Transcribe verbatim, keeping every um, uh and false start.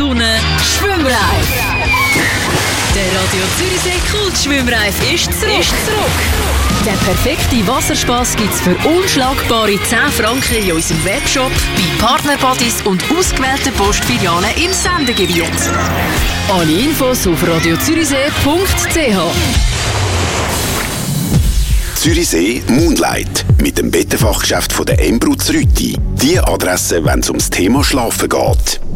Sonne, Schwimmreif. Der Radio Zürichsee Kultschwimmreif ist zurück. Ist zurück. Der perfekte Wasserspaß gibt's für unschlagbare zehn Franken in unserem Webshop, bei Partnerbodies und ausgewählten Postfilialen im Sendegebiet. Alle Infos auf radio zürichsee punkt c h. Zürichsee Moonlight mit dem Bettenfachgeschäft von der Embruz Rütti. Die Adresse, wenn es ums Thema Schlafen geht.